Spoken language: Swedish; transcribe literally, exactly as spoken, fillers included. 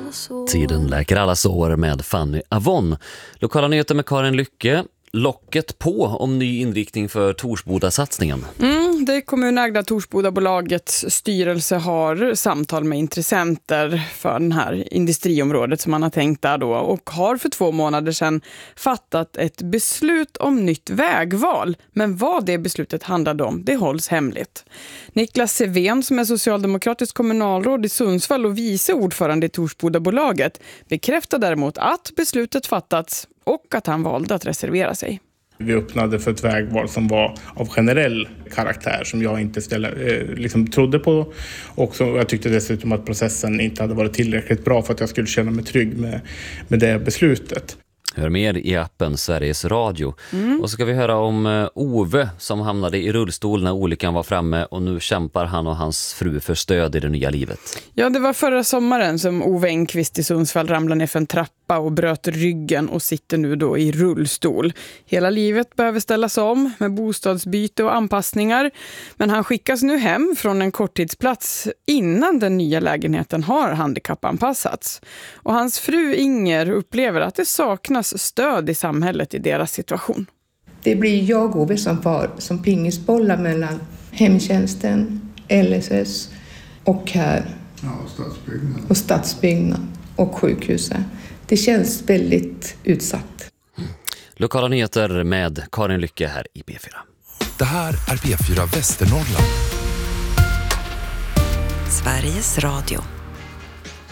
Tiden läker alla sår med Fanny Avon. Lokala nyheter med Karin Lycke. Locket på om ny inriktning för Torsboda-satsningen. Mm, det kommunägda Torsbodabolagets styrelse har samtal med intressenter för den här industriområdet som man har tänkt där då, och har för två månader sedan fattat ett beslut om nytt vägval. Men vad det beslutet handlade om, det hålls hemligt. Niklas Sevén, som är socialdemokratisk kommunalråd i Sundsvall och vice ordförande i Torsbodabolaget, bekräftar däremot att beslutet fattats och att han valde att reservera sig. Vi öppnade för ett vägval som var av generell karaktär som jag inte ställa, eh, liksom trodde på. Och så, jag tyckte dessutom att processen inte hade varit tillräckligt bra för att jag skulle känna mig trygg med, med det beslutet. Hör mer i appen Sveriges Radio. Mm. Och så ska vi höra om Ove som hamnade i rullstol när olyckan var framme och nu kämpar han och hans fru för stöd i det nya livet. Ja, det var förra sommaren som Ove Engqvist i Sundsvall ramlade ner för en trappa och bröt ryggen och sitter nu då i rullstol. Hela livet behöver ställas om med bostadsbyte och anpassningar, men han skickas nu hem från en korttidsplats innan den nya lägenheten har handikappanpassats. Och hans fru Inger upplever att det saknas stöd i samhället i deras situation. Det blir jag och Ove som far som pingisbollar mellan hemtjänsten, L S S och här ja, och stadsbyggnad. och stadsbyggnad och sjukhuset. Det känns väldigt utsatt. Mm. Lokala nyheter med Karin Lycke här i B fyra. Det här är B fyra Västernorrland. Sveriges Radio.